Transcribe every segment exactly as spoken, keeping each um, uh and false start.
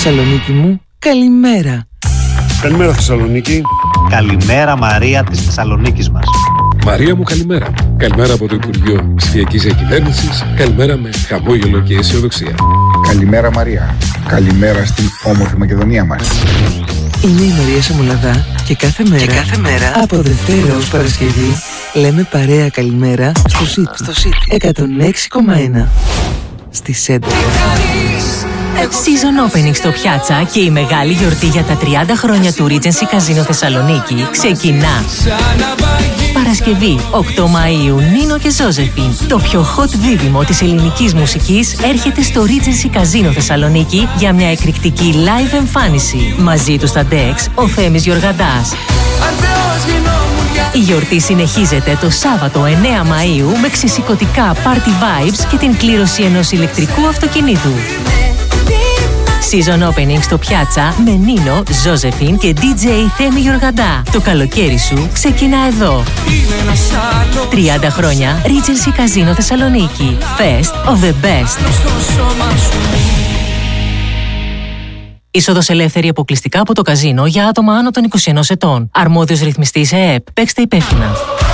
Θεσσαλονίκη μου, καλημέρα. Καλημέρα Θεσσαλονίκη. Καλημέρα Μαρία της Θεσσαλονίκης μας. Μαρία μου, καλημέρα. Καλημέρα από το Υπουργείο Ψηφιακής Διακυβέρνησης. Καλημέρα με χαμόγελο και αισιοδοξία. Καλημέρα Μαρία. Καλημέρα στην όμορφη Μακεδονία μας. Είμαι η Μαρία Σαμολαδά και κάθε μέρα, και κάθε μέρα από Δευτέρα ως Παρασκευή λέμε παρέα καλημέρα στο City, στο City. εκατόν έξι κόμμα ένα στη Σέντρα. Season Opening στο Πιάτσα και η μεγάλη γιορτή για τα τριάντα χρόνια του Regency Casino Θεσσαλονίκη ξεκινά. Παρασκευή, οκτώ Μαΐου, Νίνο και Ζώζεφιν. Το πιο hot δίδυμο της ελληνικής μουσικής έρχεται στο Regency Casino Θεσσαλονίκη για μια εκρηκτική live εμφάνιση. Μαζί του στα Dex, ο Θέμης Γιοργαντάς. Η γιορτή συνεχίζεται το Σάββατο εννέα Μαΐου με ξεσηκωτικά party vibes και την κλήρωση ενός ηλεκτρικού αυτοκινήτου. Season Opening στο Πιάτσα με Νίνο, Ζώζεφιν και ντι τζέι Θέμη Γιοργαντά. Το καλοκαίρι σου ξεκινά εδώ. τριάντα χρόνια Regency Casino Θεσσαλονίκη. Fest of the best. Είσοδος ελεύθερη αποκλειστικά από το καζίνο για άτομα άνω των είκοσι ένα ετών. Αρμόδιος ρυθμιστής ΕΕΠ. Παίξτε υπεύθυνα.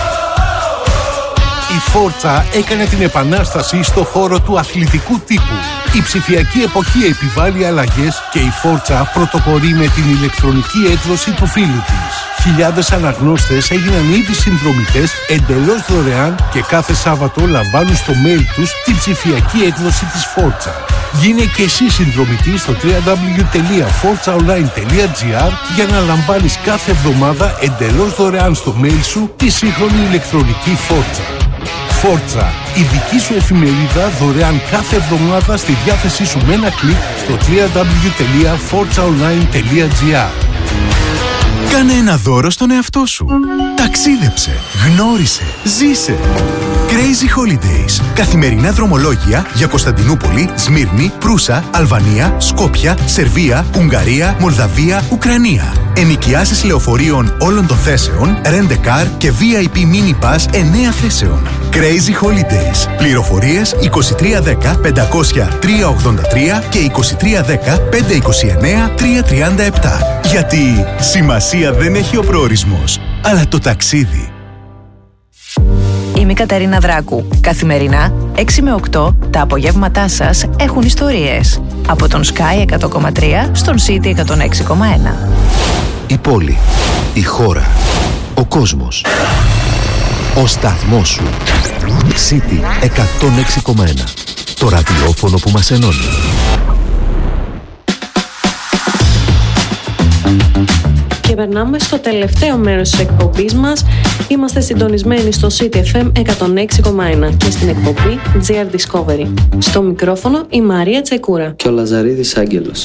Η Φόρτσα έκανε την επανάσταση στο χώρο του αθλητικού τύπου. Η ψηφιακή εποχή επιβάλλει αλλαγές και η Φόρτσα πρωτοπορεί με την ηλεκτρονική έκδοση του φίλου της. Χιλιάδες αναγνώστες έγιναν ήδη συνδρομητές εντελώς δωρεάν και κάθε Σάββατο λαμβάνουν στο mail τους την ψηφιακή έκδοση της Φόρτσα. Γίνε και εσύ συνδρομητής στο double-u double-u double-u τελεία φόρτσα online τελεία τζι άρ για να λαμβάνεις κάθε εβδομάδα εντελώς δωρεάν στο mail σου τη σύγχρονη ηλεκτρονική Φόρτσα. Φόρτσα, η δική σου εφημερίδα δωρεάν κάθε εβδομάδα στη διάθεσή σου με ένα κλικ στο double-u double-u double-u τελεία φόρτσα online τελεία τζι άρ. Κάνε ένα δώρο στον εαυτό σου. Ταξίδεψε, γνώρισε, ζήσε. Crazy Holidays. Καθημερινά δρομολόγια για Κωνσταντινούπολη, Σμύρνη, Προύσα, Αλβανία, Σκόπια, Σερβία, Ουγγαρία, Μολδαβία, Ουκρανία. Ενοικιάσεις λεωφορείων όλων των θέσεων, Rent a Car και βι άι πι Mini Pass εννέα θέσεων. Crazy Holidays. Πληροφορίες είκοσι τρία δέκα πεντακόσια τρία ογδόντα τρία και είκοσι τρία δέκα πεντακόσια είκοσι εννέα τρία τριάντα επτά. Γιατί σημασία δεν έχει ο προορισμός, αλλά το ταξίδι. Είμαι η Κατερίνα Δράκου. Καθημερινά, έξι με οκτώ, τα απογεύματά σας έχουν ιστορίες. Από τον Sky εκατό κόμμα τρία στον City εκατόν έξι κόμμα ένα. Η πόλη, η χώρα, ο κόσμος, ο σταθμός σου. City εκατόν έξι κόμμα ένα. Το ραδιόφωνο που μας ενώνει. Και περνάμε στο τελευταίο μέρος της εκπομπής μας. Είμαστε συντονισμένοι στο City εφ εμ εκατόν έξι κόμμα ένα και στην εκπομπή τζι αρ Discovery. Στο μικρόφωνο η Μαρία Τσεκούρα και ο Λαζαρίδης Άγγελος.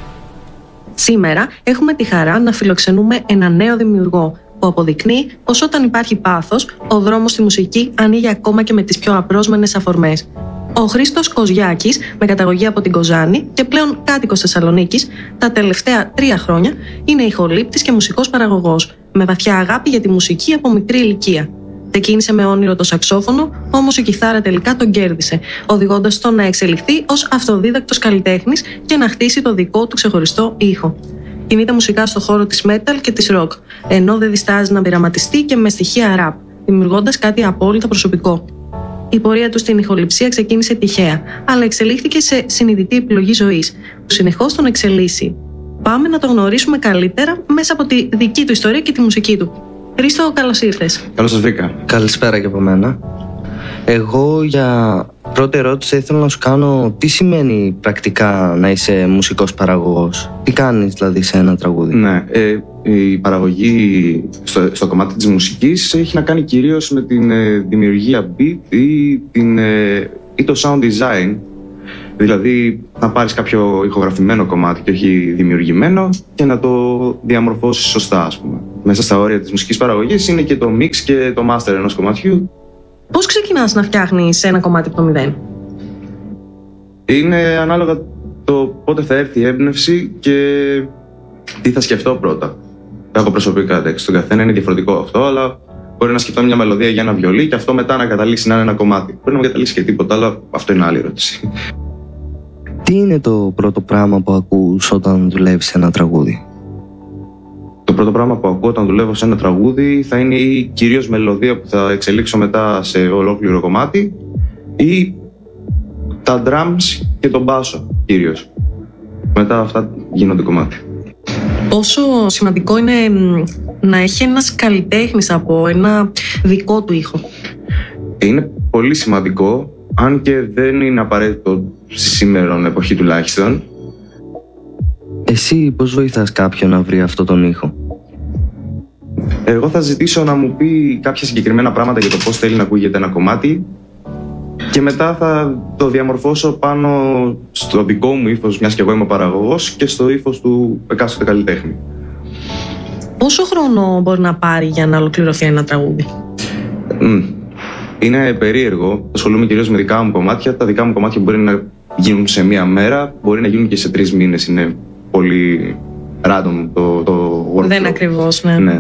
Σήμερα έχουμε τη χαρά να φιλοξενούμε ένα νέο δημιουργό που αποδεικνύει πως όταν υπάρχει πάθος, ο δρόμος στη μουσική ανοίγει ακόμα και με τις πιο απρόσμενες αφορμές. Ο Χρήστος Κοζιάκης, με καταγωγή από την Κοζάνη και πλέον κάτοικος Θεσσαλονίκης, τα τελευταία τρία χρόνια είναι ηχολήπτης και μουσικός παραγωγός, με βαθιά αγάπη για τη μουσική από μικρή ηλικία. Ξεκίνησε με όνειρο το σαξόφωνο, όμως η κιθάρα τελικά τον κέρδισε, οδηγώντας τον να εξελιχθεί ως αυτοδίδακτος καλλιτέχνης και να χτίσει το δικό του ξεχωριστό ήχο. Κινείται μουσικά στο χώρο της metal και της rock, ενώ δεν διστάζει να πειραματιστεί και με στοιχεία rap, δημιουργώντας κάτι απόλυτα προσωπικό. Η πορεία του στην ηχοληψία ξεκίνησε τυχαία, αλλά εξελίχθηκε σε συνειδητή επιλογή ζωής, που συνεχώς τον εξελίσσει. Πάμε να τον γνωρίσουμε καλύτερα μέσα από τη δική του ιστορία και τη μουσική του. Χρήστο, καλώς ήρθες. Καλώς σας βρήκα. Καλησπέρα και από μένα. Εγώ για πρώτη ερώτηση ήθελα να σου κάνω τι σημαίνει πρακτικά να είσαι μουσικός παραγωγός. Τι κάνεις δηλαδή σε ένα τραγούδι? Ναι, ε, η παραγωγή στο, στο κομμάτι της μουσικής έχει να κάνει κυρίως με την ε, δημιουργία beat ή, την, ε, ή το sound design. Δηλαδή να πάρεις κάποιο ηχογραφημένο κομμάτι και όχι δημιουργημένο και να το διαμορφώσεις σωστά, ας πούμε. Μέσα στα όρια της μουσικής παραγωγής είναι και το mix και το master ενός κομματιού. Πώς ξεκινάς να φτιάχνεις ένα κομμάτι από το μηδέν? Είναι ανάλογα το πότε θα έρθει η έμπνευση και τι θα σκεφτώ πρώτα. Έχω προσωπικά, εντάξει, στον καθένα είναι διαφορετικό αυτό, αλλά μπορεί να σκεφτώ μια μελωδία για ένα βιολί και αυτό μετά να καταλήξει να είναι ένα κομμάτι. Μπορεί να μην καταλήξει και τίποτα, αλλά αυτό είναι άλλη ερώτηση. Τι είναι το πρώτο πράγμα που ακούς όταν δουλεύεις σε ένα τραγούδι? Το πρώτο πράγμα που ακούω όταν δουλεύω σε ένα τραγούδι θα είναι η κυρίως μελωδία που θα εξελίξω μετά σε ολόκληρο κομμάτι ή τα drums και τον μπάσο κυρίως. Μετά αυτά γίνονται κομμάτι. Πόσο σημαντικό είναι να έχει ένας καλλιτέχνης από ένα δικό του ήχο? Είναι πολύ σημαντικό, αν και δεν είναι απαραίτητο στη σήμερον εποχή τουλάχιστον. Εσύ πώς βοηθάς κάποιον να βρει αυτό τον ήχο? Εγώ θα ζητήσω να μου πει κάποια συγκεκριμένα πράγματα για το πώς θέλει να ακούγεται ένα κομμάτι και μετά θα το διαμορφώσω πάνω στο δικό μου ύφος, μιας και εγώ είμαι ο παραγωγός, και στο ύφος του εκάστοτε καλλιτέχνη. Πόσο χρόνο μπορεί να πάρει για να ολοκληρωθεί ένα τραγούδι? Mm. Είναι περίεργο. Ασχολούμαι κυρίως με δικά μου κομμάτια. Τα δικά μου κομμάτια μπορεί να γίνουν σε μία μέρα, μπορεί να γίνουν και σε τρεις μήνες. Είναι πολύ random το, το workflow. Δεν ακριβώς, ναι. ναι.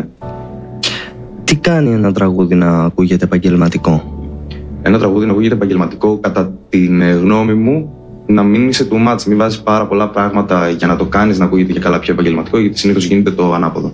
Τι κάνει ένα τραγούδι να ακούγεται επαγγελματικό? Ένα τραγούδι να ακούγεται επαγγελματικό, κατά την γνώμη μου, να μην είσαι too much, μην βάζεις πάρα πολλά πράγματα για να το κάνεις να ακούγεται και καλά πιο επαγγελματικό, γιατί συνήθως γίνεται το ανάποδο.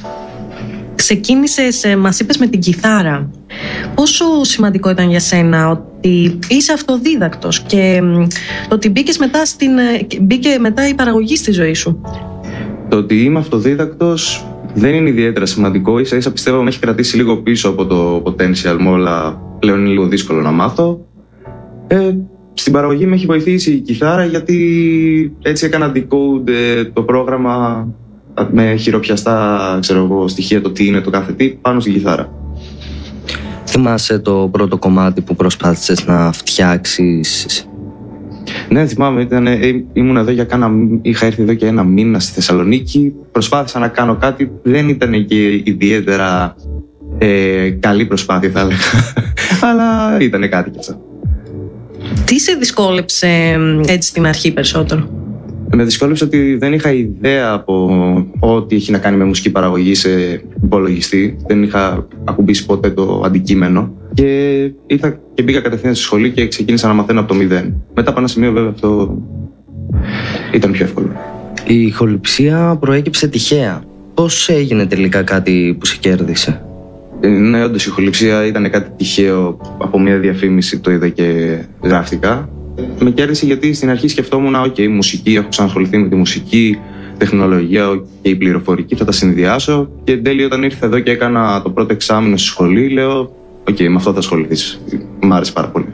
Ξεκίνησες, μας είπες, με την κιθάρα. Πόσο σημαντικό ήταν για σένα ότι είσαι αυτοδίδακτος και το ότι μπήκες μετά στην, μπήκε μετά η παραγωγή στη ζωή σου? Το ότι είμαι αυτοδίδακτος δεν είναι ιδιαίτερα σημαντικό. Ίσα ίσα πιστεύω με έχει κρατήσει λίγο πίσω από το potential μου, αλλά πλέον είναι λίγο δύσκολο να μάθω. Ε, στην παραγωγή με έχει βοηθήσει η κιθάρα, γιατί έτσι έκανα decode το πρόγραμμα με χειροπιαστά, ξέρω εγώ, στοιχεία, το τι είναι το κάθε τι πάνω στην κιθάρα. Θυμάσαι το πρώτο κομμάτι που προσπάθησες να φτιάξεις? Ναι, θυμάμαι. Ήταν, ε, ήμουν εδώ για κάνα, είχα έρθει εδώ και ένα μήνα στη Θεσσαλονίκη. Προσπάθησα να κάνω κάτι. Δεν ήταν και ιδιαίτερα ε, καλή προσπάθεια, θα έλεγα. Αλλά ήταν κάτι κι αυτό. Τι σε δυσκόλεψε έτσι στην αρχή περισσότερο? Με δυσκόλεψε ότι δεν είχα ιδέα από ό,τι έχει να κάνει με μουσική παραγωγή σε υπολογιστή. Δεν είχα ακουμπήσει ποτέ το αντικείμενο. Και ήρθα και μπήκα κατευθείαν στη σχολή και ξεκίνησα να μαθαίνω από το μηδέν. Μετά από ένα σημείο, βέβαια, αυτό ήταν πιο εύκολο. Η ηχοληψία προέκυψε τυχαία. Πώς έγινε τελικά κάτι που σε κέρδισε? Ναι, όντως η ηχοληψία ήταν κάτι τυχαίο. Από μια διαφήμιση το είδα και γράφτηκα. Με κέρδισε γιατί στην αρχή σκεφτόμουν, οκ, okay, μουσική, έχω ξανασχοληθεί με τη μουσική, τεχνολογία και η πληροφορική, θα τα συνδυάσω. Και εν τέλει, όταν ήρθα εδώ και έκανα το πρώτο εξάμηνο στη σχολή, λέω, οκ, okay, με αυτό θα ασχοληθείς. Μ' άρεσε πάρα πολύ.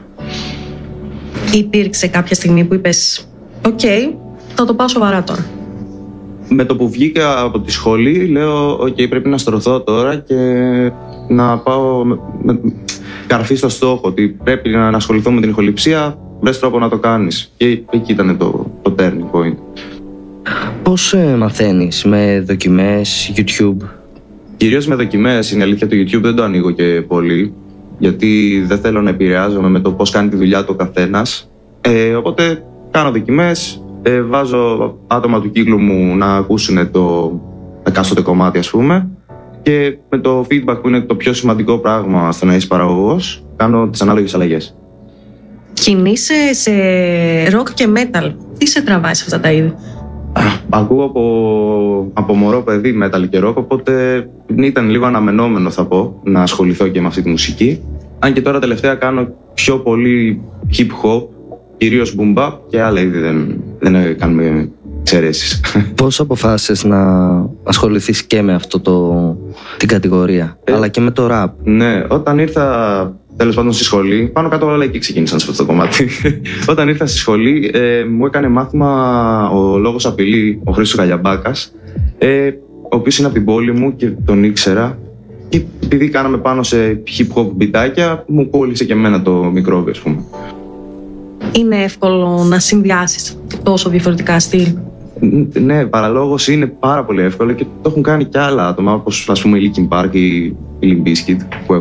Υπήρξε κάποια στιγμή που είπες, οκ, okay, θα το πάω σοβαρά τώρα? Με το που βγήκα από τη σχολή, λέω, οκ, okay, πρέπει να στρωθώ τώρα και να πάω με, με καρφί στο στόχο, ότι πρέπει να ασχοληθώ με την ηχοληψία. Βρες τρόπο να το κάνεις. Και εκεί ήταν το, το turning point. Πώς ε, μαθαίνεις? Με δοκιμές, YouTube? Κυρίως με δοκιμές. Είναι αλήθεια, το YouTube δεν το ανοίγω και πολύ, γιατί δεν θέλω να επηρεάζομαι με το πώς κάνει τη δουλειά του ο καθένας. Ε, οπότε κάνω δοκιμές, ε, βάζω άτομα του κύκλου μου να ακούσουν το εκάστοτε κομμάτι, ας πούμε, και με το feedback, που είναι το πιο σημαντικό πράγμα στο να είσαι παραγωγός, κάνω τις ανάλογες αλλαγές. Κινείσαι σε rock και metal. Τι σε τραβάει σε αυτά τα είδη? Ακούω από, από μωρό παιδί metal και rock, οπότε ήταν λίγο αναμενόμενο, θα πω, να ασχοληθώ και με αυτή τη μουσική. Αν και τώρα τελευταία κάνω πιο πολύ hip hop, κυρίως boom bap, και άλλα είδη δεν, δεν κάνουμε εξαιρέσεις. Πώς αποφάσισες να ασχοληθείς και με αυτό το, την κατηγορία, ε, αλλά και με το rap? Ναι, όταν ήρθα τέλος πάντων στη σχολή, πάνω κάτω όλα εκεί ξεκίνησαν σε αυτό το κομμάτι. Όταν ήρθα στη σχολή, ε, μου έκανε μάθημα ο λόγος απειλή, ο Χρήστος Καλιαμπάκας, ε, ο οποίος είναι από την πόλη μου και τον ήξερα. Και επειδή κάναμε πάνω σε hip-hop μπιτάκια, μου κόλλησε και εμένα το μικρόβιο, ας πούμε. Είναι εύκολο να συνδυάσεις τόσο διαφορετικά στυλ? Ναι, παραλόγως είναι πάρα πολύ εύκολο και το έχουν κάνει και άλλα άτομα, όπως ας πούμε η Linkin Park ή η Limp Bizkit, που